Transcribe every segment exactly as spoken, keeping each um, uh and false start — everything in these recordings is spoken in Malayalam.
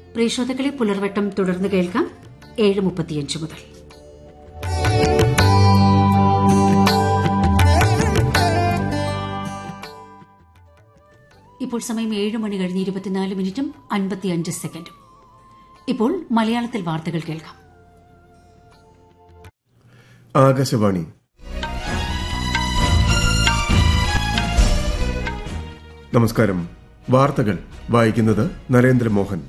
പ്രേക്ഷോതകളെ പുലർവട്ടം തുടർന്ന് കേൾക്കാം ഏഴ് മുപ്പത്തിയഞ്ച് മുതൽ. ഇപ്പോൾ സമയം ഏഴ് മണി കഴിഞ്ഞ് ഇരുപത്തിനാല് മിനിറ്റും അൻപത്തിയഞ്ച് സെക്കൻഡും. ഇപ്പോൾ മലയാളത്തിൽ വാർത്തകൾ കേൾക്കാം. ആകാശവാണി. നമസ്കാരം. വാർത്തകൾ വായിക്കുന്നത് നരേന്ദ്രമോഹൻ.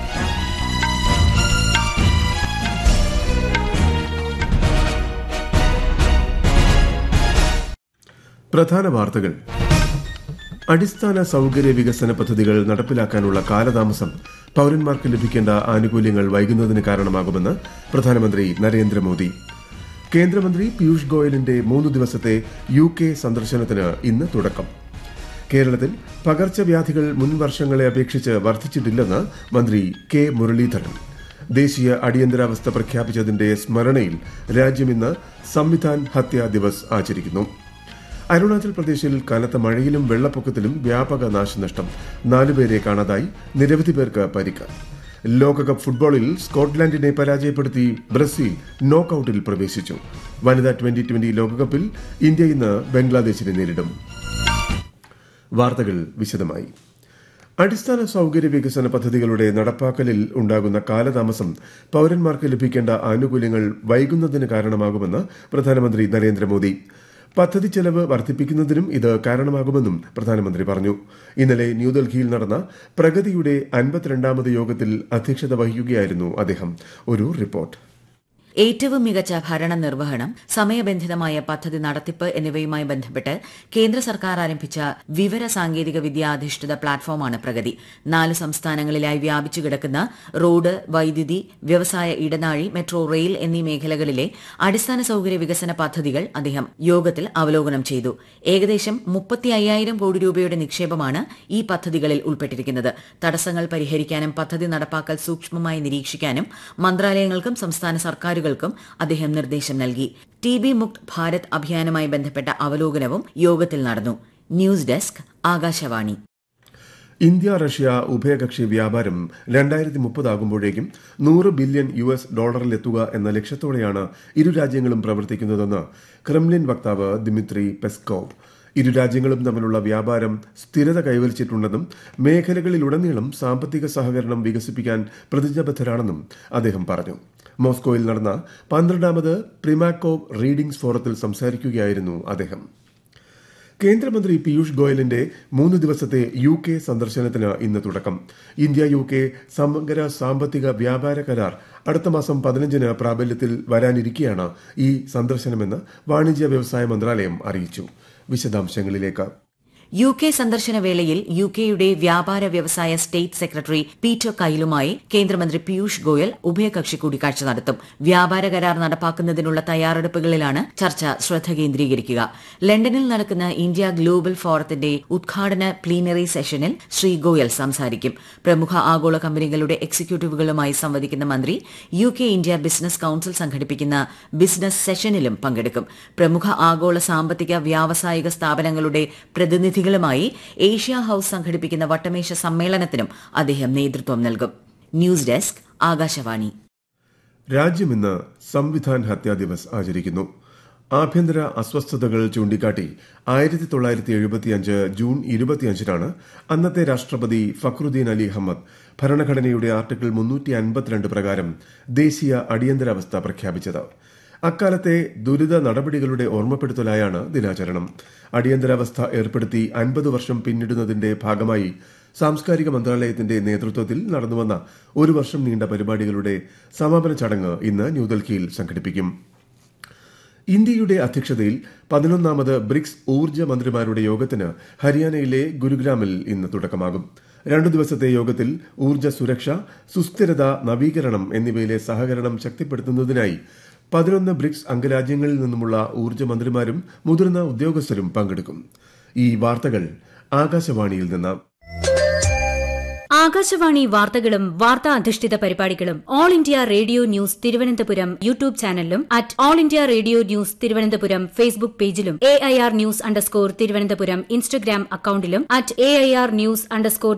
പ്രധാന വാർത്തകൾ. അടിസ്ഥാന സൌകര്യ വികസന പദ്ധതികൾ നടപ്പിലാക്കാനുള്ള കാലതാമസം പൌരന്മാർക്ക് ലഭിക്കേണ്ട ആനുകൂല്യങ്ങൾ വൈകുന്നതിന് കാരണമാകുമെന്ന് പ്രധാനമന്ത്രി നരേന്ദ്രമോദി. കേന്ദ്രമന്ത്രി പീയൂഷ് ഗോയലിന്റെ മൂന്ന് ദിവസത്തെ യു കെ സന്ദർശനത്തിന് ഇന്ന് തുടക്കം. കേരളത്തിൽ പകർച്ചവ്യാധികൾ മുൻ വർഷങ്ങളെ അപേക്ഷിച്ച് വർദ്ധിച്ചിട്ടില്ലെന്ന് മന്ത്രി കെ മുരളീധരൻ. ദേശീയ അടിയന്തരാവസ്ഥ പ്രഖ്യാപിച്ചതിന്റെ സ്മരണയിൽ രാജ്യം ഇന്ന് സംവിധാൻ ഹത്യാ ദിവസ് ആചരിക്കുന്നു. അരുണാചൽ പ്രദേശിൽ കനത്ത മഴയിലും വെള്ളപ്പൊക്കത്തിലും വ്യാപക നാശനഷ്ടം. നാലുപേരെ കാണാതായി, നിരവധി പേർക്ക് പരിക്ക്. ലോകകപ്പ് ഫുട്ബോളിൽ സ്കോട്ട്ലൻഡിനെ പരാജയപ്പെടുത്തി ബ്രസീൽ നോക്കൌട്ടിൽ പ്രവേശിച്ചു. വനിതാ ട്വന്റി ട്വന്റി ലോകകപ്പിൽ ഇന്ത്യ ഇന്ന് ബംഗ്ലാദേശിനെ നേരിടും. വാർത്തകൾ വിശദമായി. അടിസ്ഥാന സൌകര്യ വികസന പദ്ധതികളുടെ നടപ്പാക്കലിൽ ഉണ്ടാകുന്ന കാലതാമസം പൌരന്മാർക്ക് ലഭിക്കേണ്ട ആനുകൂല്യങ്ങൾ വൈകുന്നതിന് കാരണമാകുമെന്ന് പ്രധാനമന്ത്രി നരേന്ദ്രമോദി. പദ്ധതി ചെലവ് വർദ്ധിപ്പിക്കുന്നതിനും ഇത് കാരണമാകുമെന്നും പ്രധാനമന്ത്രി പറഞ്ഞു. ഇന്നലെ ന്യൂഡൽഹിയിൽ നടന്ന പ്രഗതിയുടെ അൻപത്തിരണ്ടാമത് യോഗത്തിൽ അധ്യക്ഷത വഹിക്കുകയായിരുന്നു അദ്ദേഹം. ഒരു റിപ്പോർട്ട്. ഏറ്റവും മികച്ച ഭരണ നിർവഹണം, സമയബന്ധിതമായ പദ്ധതി നടത്തിപ്പ് എന്നിവയുമായി ബന്ധപ്പെട്ട് കേന്ദ്ര സർക്കാർ ആരംഭിച്ച വിവര സാങ്കേതിക വിദ്യാധിഷ്ഠിത പ്ലാറ്റ്ഫോമാണ് പ്രഗതി. നാല് സംസ്ഥാനങ്ങളിലായി വ്യാപിച്ചു കിടക്കുന്ന റോഡ്, വൈദ്യുതി, വ്യവസായ ഇടനാഴി, മെട്രോ റെയിൽ എന്നീ മേഖലകളിലെ അടിസ്ഥാന സൌകര്യ വികസന പദ്ധതികൾ അദ്ദേഹം യോഗത്തിൽ അവലോകനം ചെയ്തു. ഏകദേശം മുപ്പത്തി അയ്യായിരം കോടി രൂപയുടെ നിക്ഷേപമാണ് ഈ പദ്ധതികളിൽ ഉൾപ്പെട്ടിരിക്കുന്നത്. തടസ്സങ്ങൾ പരിഹരിക്കാനും പദ്ധതി നടപ്പാക്കൽ സൂക്ഷ്മമായി നിരീക്ഷിക്കാനും മന്ത്രാലയങ്ങൾക്കും സംസ്ഥാന സർക്കാരുകൾക്കും അദ്ദേഹം നിർദ്ദേശം നൽകി. ടി ബി മുക്ത് ഭാരത് അഭിയാനുമായി ബന്ധപ്പെട്ട അവലോകനവും യോഗത്തിൽ നടന്നു. News desk, Akashvani. India Russia ഉഭയകക്ഷി വ്യാപാരം രണ്ടായിരത്തി മുപ്പതാകുമ്പോഴേക്കും നൂറ് ബില്യൺ യു എസ് ഡോളറിലെത്തുക എന്ന ലക്ഷ്യത്തോടെയാണ് ഇരു രാജ്യങ്ങളും പ്രവർത്തിക്കുന്നതെന്ന് ക്രെംലിൻ വക്താവ് ദിമിത്രി പെസ്കോവ്. ഇരു രാജ്യങ്ങളും തമ്മിലുള്ള വ്യാപാരം സ്ഥിരത കൈവരിച്ചിട്ടുണ്ടെന്നും മേഖലകളിലുടനീളം സാമ്പത്തിക സഹകരണം വികസിപ്പിക്കാൻ പ്രതിജ്ഞാബദ്ധരാണെന്നും അദ്ദേഹം പറഞ്ഞു. മോസ്കോയിൽ നടന്ന പന്ത്രണ്ടാമത് പ്രിമാക്കോവ് റീഡിംഗ്സ് ഫോറത്തിൽ സംസാരിക്കുകയായിരുന്നു അദ്ദേഹം. കേന്ദ്രമന്ത്രി പീയൂഷ് ഗോയലിന്റെ മൂന്ന് ദിവസത്തെ യു കെ സന്ദർശനത്തിന് ഇന്ന് തുടക്കം. ഇന്ത്യ യു കെ സമഗ്ര സാമ്പത്തിക വ്യാപാര കരാർ അടുത്ത മാസം പതിനഞ്ചിന് പ്രാബല്യത്തിൽ വരാനിരിക്കെയാണ് ഈ സന്ദർശനമെന്ന് വാണിജ്യ വ്യവസായ മന്ത്രാലയം അറിയിച്ചു. വിശദാംശങ്ങളിലേക്ക്. യു കെ സന്ദർശന വേളയിൽ യു കെയുടെ വ്യാപാര വ്യവസായ സ്റ്റേറ്റ് സെക്രട്ടറി പീറ്റർ കൈലുമായി കേന്ദ്രമന്ത്രി പീയൂഷ് ഗോയൽ ഉഭയകക്ഷി കൂടിക്കാഴ്ച നടത്തും. വ്യാപാര കരാർ നടപ്പാക്കുന്നതിനുള്ള തയ്യാറെടുപ്പുകളിലാണ് ചർച്ച ശ്രദ്ധ കേന്ദ്രീകരിക്കുക. ലണ്ടനിൽ നടക്കുന്ന ഇന്ത്യ ഗ്ലോബൽ ഫോറത്തിന്റെ ഉദ്ഘാടന പ്ലീനറി സെഷനിൽ ശ്രീ ഗോയൽ സംസാരിക്കും. പ്രമുഖ ആഗോള കമ്പനികളുടെ എക്സിക്യൂട്ടീവുകളുമായി സംവദിക്കുന്ന മന്ത്രി U K India business council സംഘടിപ്പിക്കുന്ന ബിസിനസ് സെഷനിലും പങ്കെടുക്കും. പ്രമുഖ ആഗോള സാമ്പത്തിക വ്യാവസായിക സ്ഥാപനങ്ങളുടെ പ്രതിനിധി ുമായി ഏഷ്യ ഹൌസ് സംഘടിപ്പിക്കുന്ന വട്ടമേശ സമ്മേളനത്തിനും അദ്ദേഹം നേതൃത്വം നൽകും. News desk, Akashvani. രാജ്യം ഇന്ന് സംവിധാൻ ഹത്യാ ദിവസ് ആചരിക്കുന്നു. ആഭ്യന്തര അസ്വസ്ഥതകൾ ചൂണ്ടിക്കാട്ടി ആയിരത്തി തൊള്ളായിരത്തി എഴുപത്തിയഞ്ച് ജൂൺ ഇരുപത്തിയഞ്ചിനാണ് അന്നത്തെ രാഷ്ട്രപതി ഫക്രുദ്ദീൻ അലി അഹമ്മദ് ഭരണഘടനയുടെ ആർട്ടിക്കിൾ മുന്നൂറ്റി അൻപത്തിരണ്ട് പ്രകാരം ദേശീയ അടിയന്തരാവസ്ഥ പ്രഖ്യാപിച്ചത്. അക്കാലത്തെ ദുരിത നടപടികളുടെ ഓർമ്മപ്പെടുത്തലായാണ് ദിനാചരണം. അടിയന്തരാവസ്ഥ ഏർപ്പെടുത്തി അൻപത് വർഷം പിന്നിടുന്നതിന്റെ ഭാഗമായി സാംസ്കാരിക മന്ത്രാലയത്തിന്റെ നേതൃത്വത്തിൽ നടന്നുവന്ന ഒരു വർഷം നീണ്ട പരിപാടികളുടെ സമാപന ചടങ്ങ് ഇന്ന് ന്യൂഡൽഹിയിൽ സംഘടിപ്പിക്കും. ഇന്ത്യയുടെ അധ്യക്ഷതയിൽ പതിനൊന്നാമത് ബ്രിക്സ് ഊർജ്ജ മന്ത്രിമാരുടെ യോഗത്തിന് ഹരിയാനയിലെ ഗുരുഗ്രാമിൽ ഇന്ന് തുടക്കമാകും. രണ്ടു ദിവസത്തെ യോഗത്തിൽ ഊർജ്ജ സുരക്ഷ, സുസ്ഥിരത, നവീകരണം എന്നിവയിലെ സഹകരണം ശക്തിപ്പെടുത്തുന്നതിനായി പതിനൊന്ന് ബ്രിക്സ് അംഗരാജ്യങ്ങളിൽ നിന്നുമുള്ള ഊർജ്ജ മന്ത്രിമാരും മുതിർന്ന ഉദ്യോഗസ്ഥരും പങ്കെടുക്കും. ഈ വാർത്തകൾ ആകാശവാണിയിൽ നിന്ന്. ആകാശവാണി വാർത്തകളും വാർത്താ അധിഷ്ഠിത പരിപാടികളും all India radio news Thiruvananthapuram YouTube ചാനലിലും at all India radio news Thiruvananthapuram Facebook പേജിലും A I R news underscore Thiruvananthapuram Instagram അക്കൌണ്ടിലും at A I R news underscore